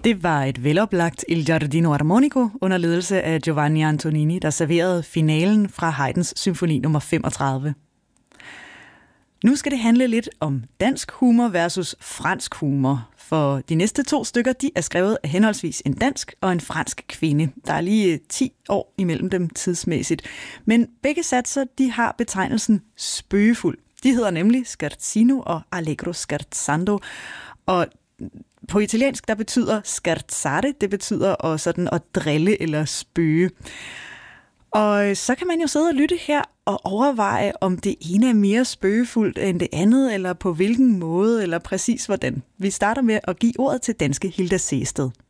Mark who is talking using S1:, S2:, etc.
S1: Det var et veloplagt Il Giardino Armonico under ledelse af Giovanni Antonini, der serverede finalen fra Haydns symfoni nummer 35. Nu skal det handle lidt om dansk humor versus fransk humor, for de næste 2 stykker de er skrevet af henholdsvis en dansk og en fransk kvinde. Der er lige 10 år imellem dem tidsmæssigt, men begge satser de har betegnelsen spøgefuld. De hedder nemlig scherzino og allegro scherzando, og på italiensk der betyder scherzare, det betyder sådan at drille eller spøge. Og så kan man jo sidde og lytte her og overveje, om det ene er mere spøgefuldt end det andet, eller på hvilken måde, eller præcis hvordan. Vi starter med at give ordet til danske Hilda Sehested.